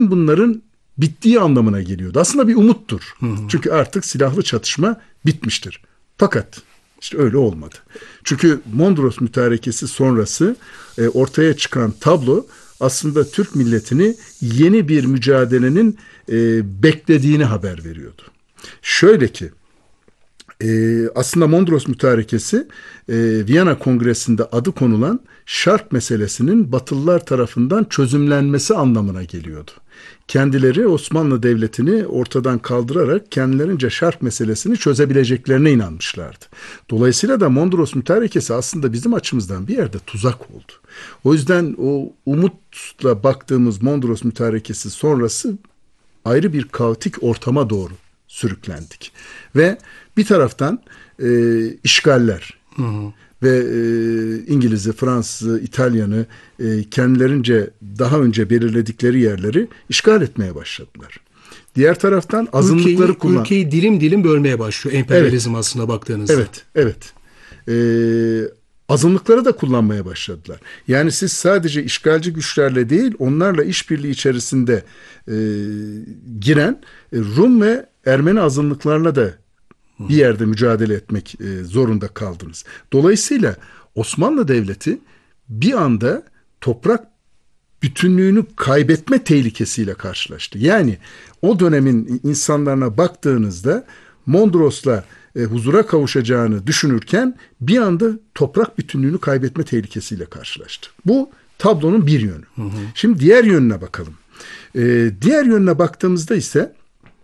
bunların bittiği anlamına geliyordu. Aslında bir umuttur. Çünkü artık silahlı çatışma bitmiştir. Fakat işte öyle olmadı. Çünkü Mondros Mütarekesi sonrası ortaya çıkan tablo aslında Türk milletini yeni bir mücadelenin beklediğini haber veriyordu. Şöyle ki aslında Mondros Mütarekesi Viyana Kongresi'nde adı konulan şark meselesinin Batılılar tarafından çözümlenmesi anlamına geliyordu. Kendileri Osmanlı Devleti'ni ortadan kaldırarak kendilerince şark meselesini çözebileceklerine inanmışlardı. Dolayısıyla da Mondros Mütarekesi aslında bizim açımızdan bir yerde tuzak oldu. O yüzden o umutla baktığımız Mondros Mütarekesi sonrası ayrı bir kaotik ortama doğru sürüklendik. Ve bir taraftan işgaller ve İngiliz'i, Fransız'ı, İtalyan'ı kendilerince daha önce belirledikleri yerleri işgal etmeye başladılar. Diğer taraftan azınlıkları ülkeyi dilim dilim bölmeye başlıyor emperyalizm aslında baktığınızda. Evet. Azınlıkları da kullanmaya başladılar. Yani siz sadece işgalci güçlerle değil, onlarla işbirliği içerisinde giren Rum ve Ermeni azınlıklarla da bir yerde mücadele etmek zorunda kaldınız. Dolayısıyla Osmanlı Devleti bir anda toprak bütünlüğünü kaybetme tehlikesiyle karşılaştı. Yani o dönemin insanlarına baktığınızda Mondros'la huzura kavuşacağını düşünürken bir anda toprak bütünlüğünü kaybetme tehlikesiyle karşılaştı. Bu tablonun bir yönü. Şimdi diğer yönüne bakalım. Diğer yönüne baktığımızda ise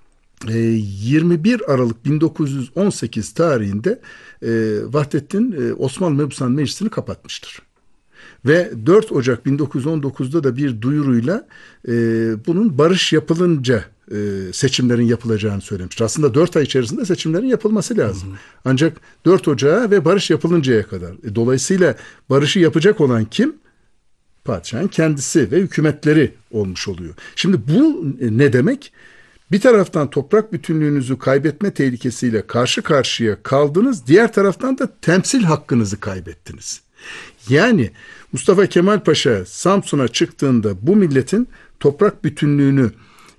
21 Aralık 1918 tarihinde Vahdettin Osmanlı Mebusan Meclisi'ni kapatmıştır. Ve 4 Ocak 1919'da da bir duyuruyla bunun barış yapılınca seçimlerin yapılacağını söylemiştir. Aslında 4 ay içerisinde seçimlerin yapılması lazım. Ancak 4 Ocağı ve barış yapılıncaya kadar. Dolayısıyla barışı yapacak olan kim? Padişahın kendisi ve hükümetleri olmuş oluyor. Şimdi bu ne demek? Bir taraftan toprak bütünlüğünüzü kaybetme tehlikesiyle karşı karşıya kaldınız. Diğer taraftan da temsil hakkınızı kaybettiniz. Yani Mustafa Kemal Paşa Samsun'a çıktığında bu milletin toprak bütünlüğünü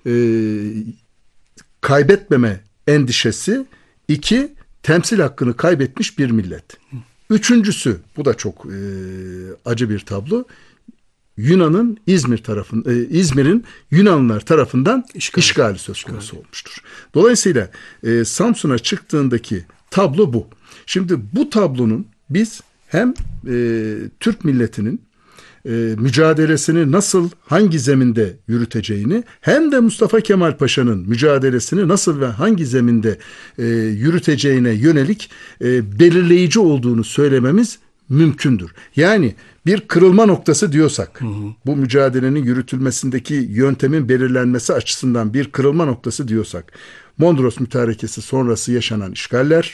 kaybetmeme endişesi, 2, temsil hakkını kaybetmiş bir millet. Üçüncüsü, bu da çok acı bir tablo. Yunan'ın İzmir'in Yunanlılar tarafından işgali söz konusu olmuştur. Dolayısıyla Samsun'a çıktığındaki tablo bu. Şimdi bu tablonun biz hem Türk milletinin mücadelesini nasıl, hangi zeminde yürüteceğini, hem de Mustafa Kemal Paşa'nın mücadelesini nasıl ve hangi zeminde yürüteceğine yönelik belirleyici olduğunu söylememiz mümkündür. Yani bir kırılma noktası diyorsak, bu mücadelenin yürütülmesindeki yöntemin belirlenmesi açısından bir kırılma noktası diyorsak, Mondros Mütarekesi sonrası yaşanan işgaller,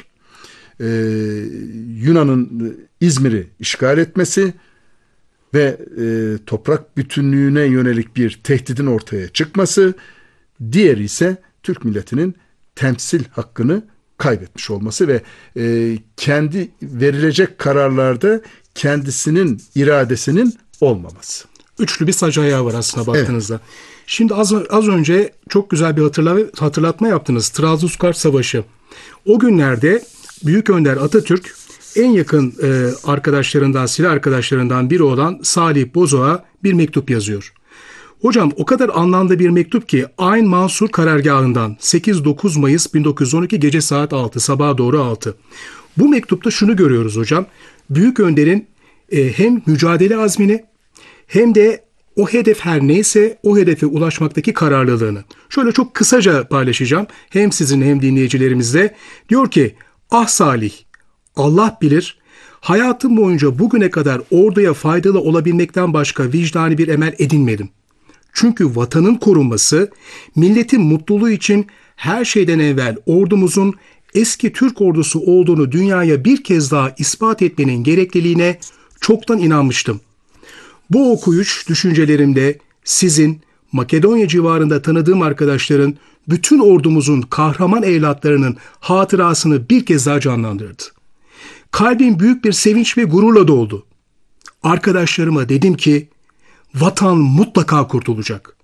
Yunan'ın İzmir'i işgal etmesi ve toprak bütünlüğüne yönelik bir tehdidin ortaya çıkması, diğeri ise Türk milletinin temsil hakkını kaybetmiş olması ve kendi verilecek kararlarda kendisinin iradesinin olmaması. Üçlü bir sac ayağı var aslında baktığınızda. Evet. Şimdi az önce çok güzel bir hatırlatma yaptınız. Trablusgarp Savaşı. O günlerde Büyük Önder Atatürk en yakın arkadaşlarından, silah arkadaşlarından biri olan Salih Bozok'a bir mektup yazıyor. Hocam o kadar anlamlı bir mektup ki Ayn Mansur karargahından 8-9 Mayıs 1912 gece saat 6, sabaha doğru 6. Bu mektupta şunu görüyoruz hocam. Büyük Önder'in hem mücadele azmini hem de o hedef her neyse o hedefe ulaşmaktaki kararlılığını. Şöyle çok kısaca paylaşacağım. Hem sizin hem dinleyicilerimizle. Diyor ki, ah Salih, Allah bilir, hayatım boyunca bugüne kadar orduya faydalı olabilmekten başka vicdani bir emel edinmedim. Çünkü vatanın korunması, milletin mutluluğu için her şeyden evvel ordumuzun eski Türk ordusu olduğunu dünyaya bir kez daha ispat etmenin gerekliliğine çoktan inanmıştım. Bu okuyuş düşüncelerimde sizin, Makedonya civarında tanıdığım arkadaşların, bütün ordumuzun kahraman evlatlarının hatırasını bir kez daha canlandırdı. Kalbim büyük bir sevinç ve gururla doldu. Arkadaşlarıma dedim ki, vatan mutlaka kurtulacak.